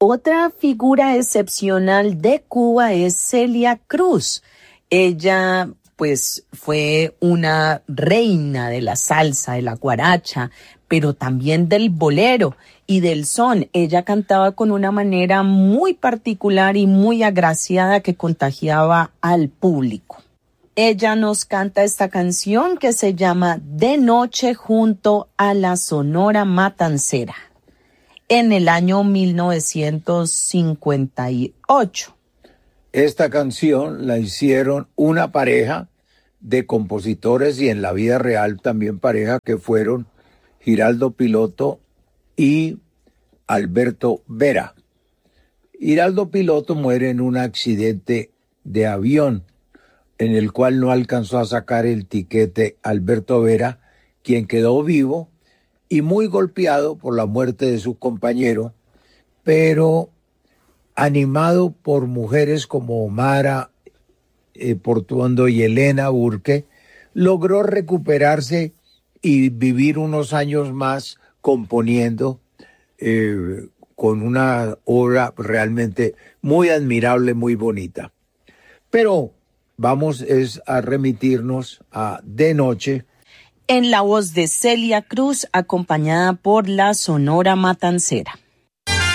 Otra figura excepcional de Cuba es Celia Cruz. Ella, pues, fue una reina de la salsa, de la guaracha, pero también del bolero y del son. Ella cantaba con una manera muy particular y muy agraciada que contagiaba al público. Ella nos canta esta canción que se llama De Noche junto a la Sonora Matancera, en el año 1958. Esta canción la hicieron una pareja de compositores y en la vida real también pareja que fueron Giraldo Piloto y Alberto Vera. Giraldo Piloto muere en un accidente de avión en el cual no alcanzó a sacar el tiquete Alberto Vera, quien quedó vivo y muy golpeado por la muerte de su compañero, pero animado por mujeres como Omara Portuondo y Elena Burke, logró recuperarse y vivir unos años más componiendo con una obra realmente muy admirable, muy bonita. Pero vamos a remitirnos a De Noche, en la voz de Celia Cruz, acompañada por la Sonora Matancera.